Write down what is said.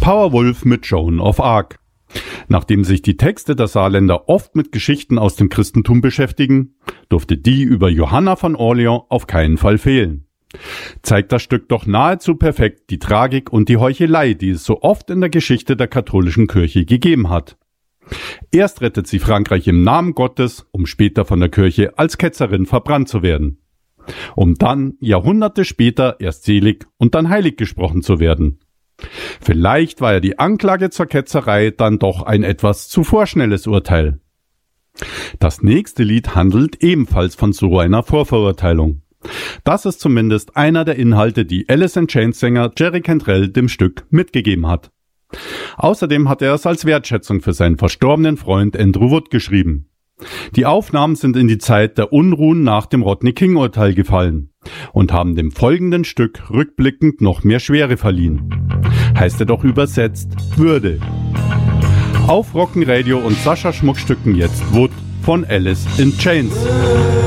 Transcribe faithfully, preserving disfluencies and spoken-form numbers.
Powerwolf mit Joan of Arc. Nachdem sich die Texte der Saarländer oft mit Geschichten aus dem Christentum beschäftigen, durfte die über Johanna von Orleans auf keinen Fall fehlen. Zeigt das Stück doch nahezu perfekt die Tragik und die Heuchelei, die es so oft in der Geschichte der katholischen Kirche gegeben hat. Erst rettet sie Frankreich im Namen Gottes, um später von der Kirche als Ketzerin verbrannt zu werden. Um dann Jahrhunderte später erst selig und dann heilig gesprochen zu werden. Vielleicht war ja die Anklage zur Ketzerei dann doch ein etwas zu vorschnelles Urteil. Das nächste Lied handelt ebenfalls von so einer Vorverurteilung. Das ist zumindest einer der Inhalte, die Alice in Chains Sänger Jerry Cantrell dem Stück mitgegeben hat. Außerdem hat er es als Wertschätzung für seinen verstorbenen Freund Andrew Wood geschrieben. Die Aufnahmen sind in die Zeit der Unruhen nach dem Rodney-King-Urteil gefallen und haben dem folgenden Stück rückblickend noch mehr Schwere verliehen. Heißt er doch übersetzt Würde. Auf Rockenradio und Sascha Schmuckstücken jetzt Wood von Alice in Chains.